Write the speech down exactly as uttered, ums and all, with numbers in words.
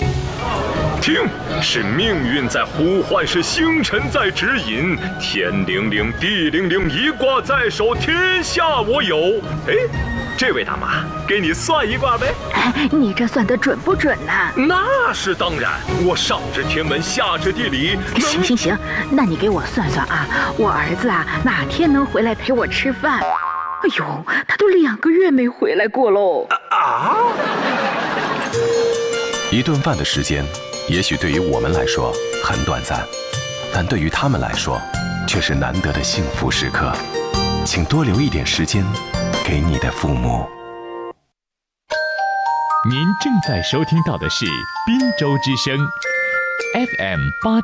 听，是命运在呼唤，是星辰在指引。天灵灵，地灵灵，一卦在手，天下我有。哎，这位大妈，给你算一卦呗。 哎，你这算得准不准呢？ 那是当然，我上知天文，下知地理。 行行行，那你给我算算啊，我儿子啊哪天能回来陪我吃饭？哎呦，他都两个月没回来过喽。 啊！ 一顿饭的时间，也许对于我们来说很短暂，但对于他们来说，却是难得的幸福时刻。请多留一点时间给你的父母。 您正在收听到的是滨州之声 F M 八。